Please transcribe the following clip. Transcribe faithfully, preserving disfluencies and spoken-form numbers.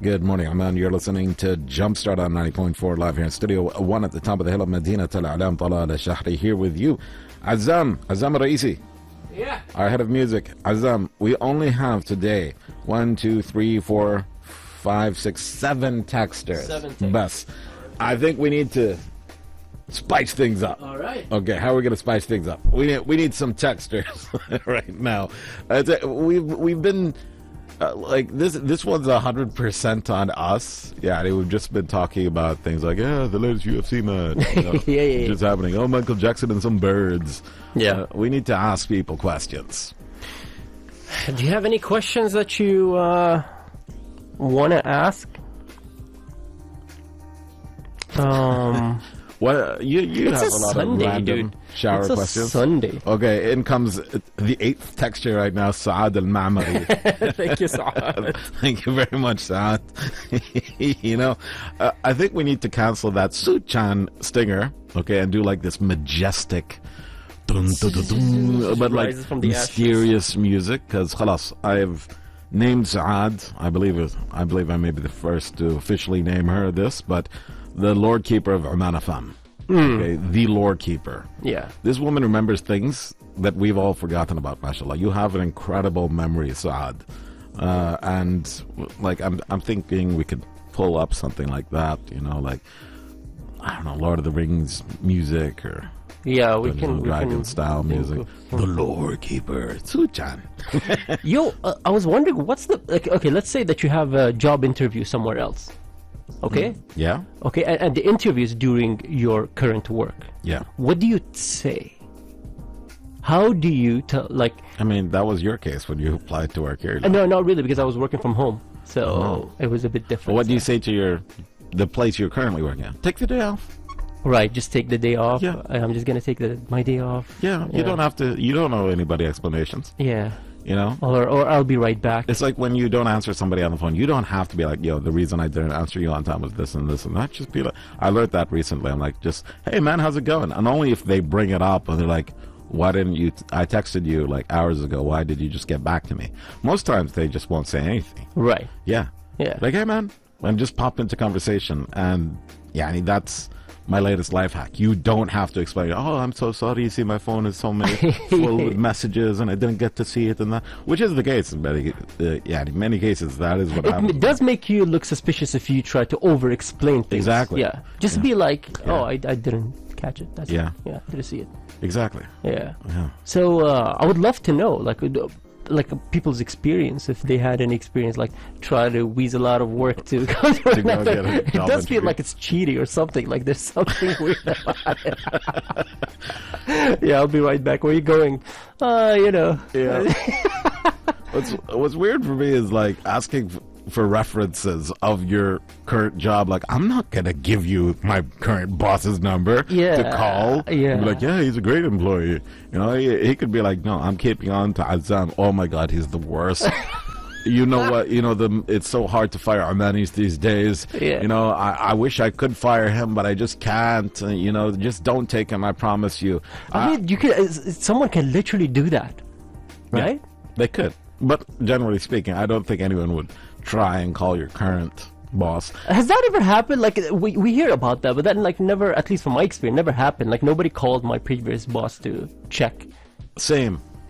Good morning, Amman. You're listening to Jumpstart on ninety point four live here in Studio one at the top of the hill of Medina Al Alam Talal Shahri. Here with you, Azam, Azam Raisi. Yeah. Our head of music. Azam, we only have today one, two, three, four, five, six, seven texters. Seven texters. Bus. I think we need to spice things up. All right. Okay, how are we going to spice things up? We need, we need some texters right now. Uh, we've we've been uh, like this. This one's a hundred percent on us. Yeah, we've just been talking about things like yeah, the latest U F C match. You know, yeah, yeah, yeah. just happening. Oh, Michael Jackson and some birds. Yeah. Uh, we need to ask people questions. Do you have any questions that you uh, want to ask? Um. What you you It's have a a lot Sunday, of random dude. shower It's a questions. Sunday. Okay, in comes the eighth texture right now, Saad Al Ma'mari. Thank you, Saad. Thank you very much, Saad. You know, uh, I think we need to cancel that Suchan stinger, okay, and do like this majestic, dun, dun, dun, dun, but like Rises from the mysterious music. Because, khalas, I've named Saad. I believe it. I believe I may be the first to officially name her this, but the Lord Keeper of Oman F M. Okay, the Lord Keeper. Yeah. This woman remembers things that we've all forgotten about, mashallah. You have an incredible memory, Saad. Uh, and, like, I'm I'm thinking we could pull up something like that, you know, like, I don't know, Lord of the Rings music or Yeah, we Dungeons can. and We Dragon can style music. The Lord Keeper, Suchan. Yo, uh, I was wondering, what's the like? Okay, let's say that you have a job interview somewhere else. Okay. Yeah? Okay, and, and the interview is during your current work. Yeah. What do you say? How do you tell? Like, I mean, that was your case when you applied to work here. uh, no, not really, because I was working from home, so Oh. it was a bit different. Well, what do you so- say to your the place you're currently working at? Take the day off. Right, just take the day off. Yeah. I'm just gonna take the my day off. Yeah, you Yeah. don't have to. You don't owe anybody explanations. Yeah. You know, Or or I'll be right back. it's like when you don't answer somebody on the phone. You don't have to be like, "Yo, the reason I didn't answer you on time was this and this and that." Just be like, I learned that recently. I'm like, just, hey man, how's it going? And only if they bring it up and they're like, why didn't you? T- I texted you like hours ago. Why did you just get back to me? Most times they just won't say anything. Right. Yeah. Yeah. Like, hey man, and just pop into conversation. And yeah, I mean, that's my latest life hack. You don't have to explain, oh, I'm so sorry, you see my phone is so many full with messages and I didn't get to see it and that, which is the case in many, uh, yeah, in many cases that is what It, happens. it does make you look suspicious if you try to over-explain things. Exactly. Yeah. Just Yeah. be like, Yeah. oh, I, I didn't catch it. That's Yeah. it. Yeah. Didn't see it. Exactly. Yeah. Yeah. So uh, I would love to know, like, uh, like uh, people's experience, if they had any experience, like try to weasel out of work to go to go another. get a It job does feel interview. like it's cheating or something. Like there's something weird about it. Yeah, I'll be right back. Where are you going? Uh, you know. Yeah. What's What's weird for me is like asking f- for references of your current job. Like, I'm not gonna give you my current boss's number to Yeah, call. yeah. And be like, yeah, he's a great employee. You know, he, he could be like, no, I'm keeping on to Azam. Oh my God, he's the worst. You know what? You know, the it's so hard to fire Armanis these days. Yeah. You know, I, I wish I could fire him, but I just can't. Uh, you know, just don't take him. I promise you. I mean, you could. Uh, s- someone can literally do that, right? They could. But generally speaking, I don't think anyone would try and call your current boss. Has that ever happened? Like we we hear about that, but that like never, at least from my experience, never happened. Like nobody called my previous boss to check. Same.